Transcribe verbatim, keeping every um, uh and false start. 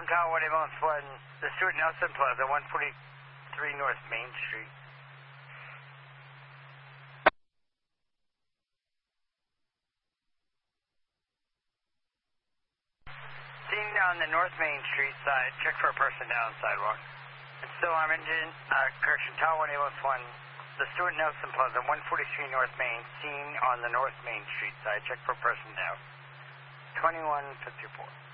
Durham Tower, one ambulance one, the Stuart Nelson Plaza, one forty-three North Main Street. Seen down the North Main Street side, check for a person down the sidewalk. It's still arm engine, uh, correction, Tower one ambulance one, the Stuart Nelson Plaza, one forty-three North Main, seen on the North Main Street side, check for a person down. twenty-one fifty-four.